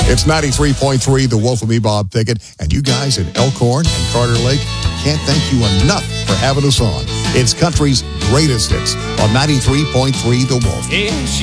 It's 93.3, The Wolf of Me, Bob Pickett, and you guys in Elkhorn and Carter Lake can't thank you enough for having us on. It's country's greatest hits on 93.3, The Wolf. Yeah, she